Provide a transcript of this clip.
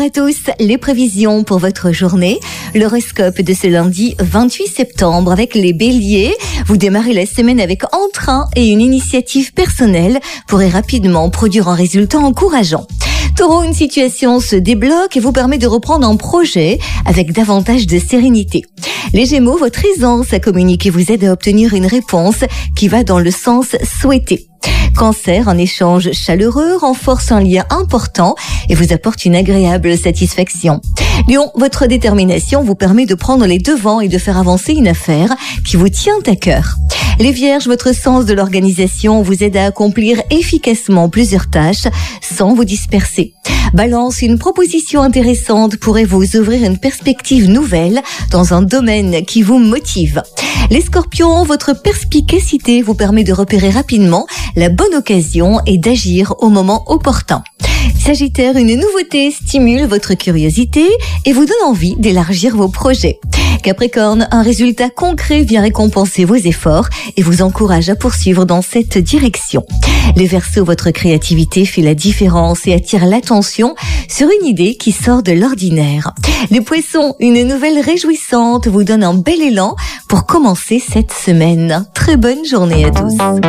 À tous, les prévisions pour votre journée. L'horoscope de ce lundi 28 septembre avec les béliers. Vous démarrez la semaine avec entrain et une initiative personnelle pourrait rapidement produire un résultat encourageant. Taureau, une situation se débloque et vous permet de reprendre un projet avec davantage de sérénité. Les Gémeaux, votre aisance à communiquer vous aide à obtenir une réponse qui va dans le sens souhaité. Cancer, un échange chaleureux renforce un lien important et vous apporte une agréable satisfaction. Lion, votre détermination vous permet de prendre les devants et de faire avancer une affaire qui vous tient à cœur. Les Vierges, votre sens de l'organisation vous aide à accomplir efficacement plusieurs tâches sans vous disperser. Balance, une proposition intéressante pourrait vous ouvrir une perspective nouvelle dans un domaine qui vous motive. Les Scorpions, votre perspicacité vous permet de repérer rapidement la bonne occasion et d'agir au moment opportun. Sagittaire, une nouveauté stimule votre curiosité et vous donne envie d'élargir vos projets. Capricorne, un résultat concret vient récompenser vos efforts et vous encourage à poursuivre dans cette direction. Les Verseaux, votre créativité fait la différence et attire l'attention sur une idée qui sort de l'ordinaire. Les Poissons, une nouvelle réjouissante vous donne un bel élan pour commencer cette semaine. Très bonne journée à tous.